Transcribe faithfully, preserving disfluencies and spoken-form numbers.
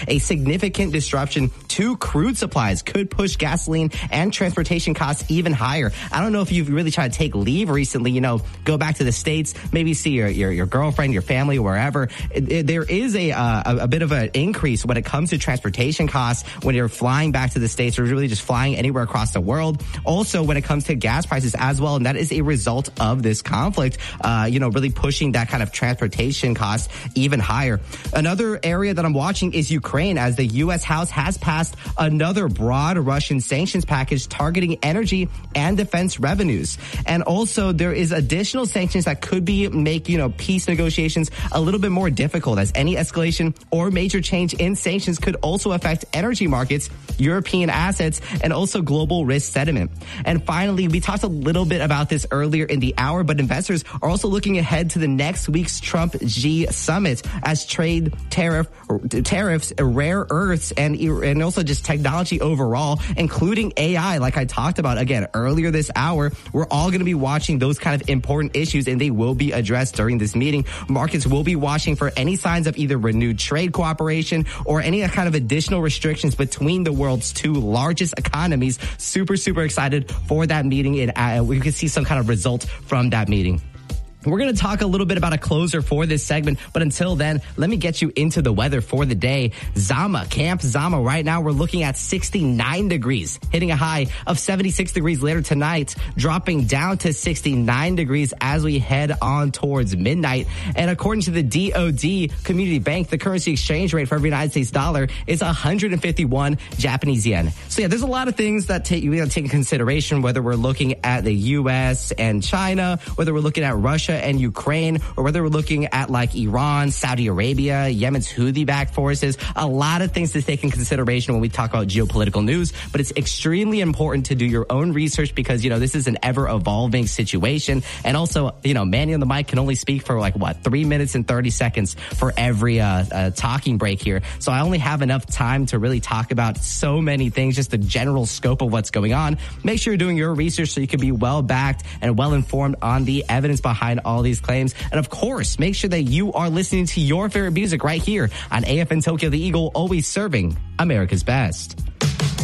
A significant disruption to crude supplies could push gasoline and transportation costs even higher. I don't know if you've really tried to take leave recently, you know, go back to the States, maybe see your, your, your girlfriend, your family, wherever. It, it, there is a, uh, a, a bit of an increase when it comes to transportation costs when you're flying back to the States or really just flying anywhere across the world. Also, when it comes to gas prices as well, and that is a result of this conflict, uh, you know, really pushing that kind of transportation costs even higher. Another area that I'm watching is Ukraine, as the U S House has passed another broad Russian sanctions package targeting energy and defense revenues. And also there is additional sanctions that could be make, you know, peace negotiations a little bit more difficult, as any escalation or major change in sanctions could also affect energy markets, European assets, and also global risk sentiment. And finally, we talked a little bit about this earlier in the hour, but investors are also looking ahead to the next week's Trump-G summit, as trade tariff tariffs, rare earths, and and also just technology overall, including A I, like I talked about again earlier this hour. We're all going to be watching those kind of important issues, and they will be addressed during this meeting. Markets will be watching for any signs of either renewed trade cooperation or any kind of additional restrictions between the world's two largest economies. Super, super excited for that meeting, and uh, we could see some kind of result from that meeting. We're going to talk a little bit about a closer for this segment, but until then, let me get you into the weather for the day. Zama, Camp Zama, right now we're looking at sixty-nine degrees, hitting a high of seventy-six degrees later tonight, dropping down to sixty-nine degrees as we head on towards midnight. And according to the D O D Community Bank, the currency exchange rate for every United States dollar is one hundred fifty-one Japanese yen. So yeah, there's a lot of things that take, we got to take into consideration, whether we're looking at the U S and China, whether we're looking at Russia and Ukraine, or whether we're looking at like Iran, Saudi Arabia, Yemen's Houthi-backed forces. A lot of things to take in consideration when we talk about geopolitical news, but it's extremely important to do your own research because, you know, this is an ever-evolving situation. And also, you know, Manny on the mic can only speak for like, what, three minutes and thirty seconds for every uh, uh, talking break here. So I only have enough time to really talk about so many things, just the general scope of what's going on. Make sure you're doing your research so you can be well-backed and well-informed on the evidence behind all these claims. And of course, make sure that you are listening to your favorite music right here on A F N Tokyo, the Eagle, always serving America's best.